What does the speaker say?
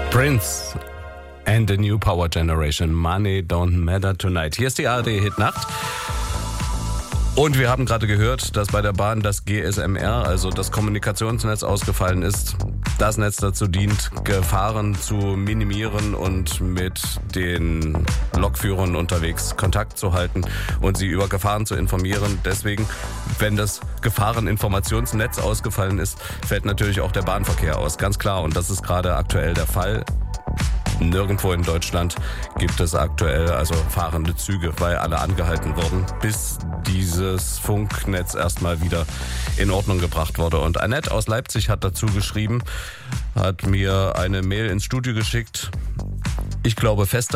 Prince and the New Power Generation. Money don't matter tonight. Hier ist die ARD-Hit-Nacht. Und wir haben gerade gehört, dass bei der Bahn das GSMR, also das Kommunikationsnetz, ausgefallen ist. Das Netz dazu dient, Gefahren zu minimieren und mit den Lokführern unterwegs Kontakt zu halten und sie über Gefahren zu informieren. Deswegen, wenn das Gefahreninformationsnetz ausgefallen ist, fällt natürlich auch der Bahnverkehr aus. Ganz klar. Und das ist gerade aktuell der Fall. Nirgendwo in Deutschland gibt es aktuell also fahrende Züge, weil alle angehalten wurden, bis dieses Funknetz erstmal wieder in Ordnung gebracht wurde. Und Annette aus Leipzig hat dazu geschrieben, hat mir eine Mail ins Studio geschickt. Ich glaube fest